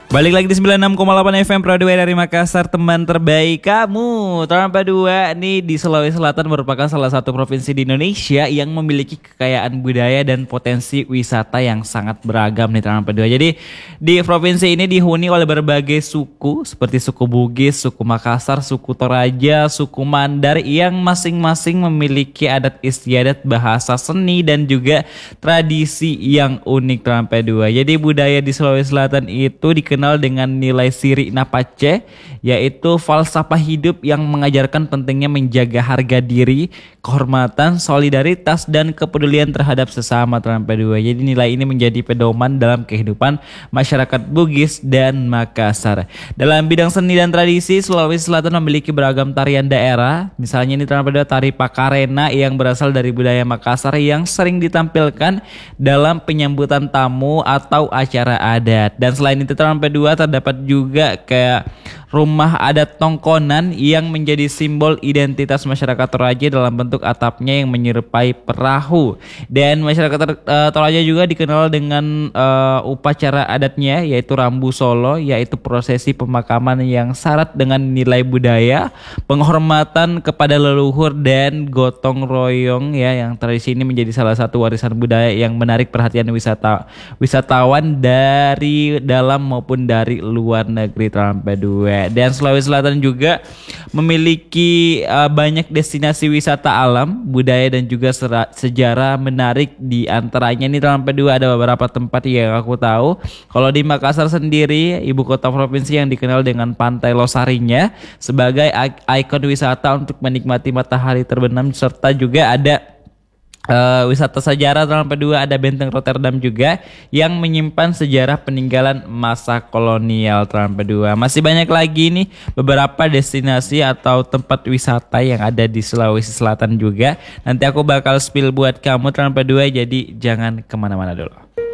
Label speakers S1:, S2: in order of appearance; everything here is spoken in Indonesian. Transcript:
S1: Balik lagi di 96,8 FM Pro 2 dari Makassar, teman terbaik kamu. Terlampa 2 nih di Sulawesi Selatan merupakan salah satu provinsi di Indonesia yang memiliki kekayaan budaya dan potensi wisata yang sangat beragam nih Terlampa 2. Jadi di provinsi ini dihuni oleh berbagai suku seperti suku Bugis, suku Makassar, suku Toraja, suku Mandar yang masing-masing memiliki adat istiadat, bahasa, seni dan juga tradisi yang unik Terlampa 2. Jadi budaya di Sulawesi Selatan itu dikenal dengan nilai siri napace, yaitu falsafah hidup yang mengajarkan pentingnya menjaga harga diri, kehormatan, solidaritas, dan kepedulian terhadap sesama Terlampa 2. Jadi nilai ini menjadi pedoman dalam kehidupan masyarakat Bugis dan Makassar. Dalam bidang seni dan tradisi, Sulawesi Selatan memiliki beragam tarian daerah. Misalnya ini Terlampa 2 tari Pakarena yang berasal dari budaya Makassar yang sering ditampilkan dalam penyambutan tamu atau acara adat. Dan selain itu Terlampa 2 terdapat juga kayak rumah adat Tongkonan yang menjadi simbol identitas masyarakat Toraja dalam bentuk atapnya yang menyerupai perahu. Dan masyarakat Toraja juga dikenal dengan upacara adatnya yaitu Rambu Solo, yaitu prosesi pemakaman yang syarat dengan nilai budaya, penghormatan kepada leluhur dan gotong royong ya, yang tradisi ini menjadi salah satu warisan budaya yang menarik perhatian wisatawan dari dalam maupun dari luar negeri Terlampa 2. Dan Sulawesi Selatan juga memiliki banyak destinasi wisata alam, budaya dan juga sejarah menarik. Di antaranya nih Terlampa 2 ada beberapa tempat yang aku tahu. Kalau di Makassar sendiri, ibu kota provinsi yang dikenal dengan Pantai Losarinya sebagai ikon wisata untuk menikmati matahari terbenam, serta juga ada wisata sejarah Terlampa 2, ada Benteng Rotterdam juga yang menyimpan sejarah peninggalan masa kolonial Terlampa 2. Masih banyak lagi nih beberapa destinasi atau tempat wisata yang ada di Sulawesi Selatan juga. Nanti aku bakal spill buat kamu Terlampa 2, jadi jangan kemana-mana dulu.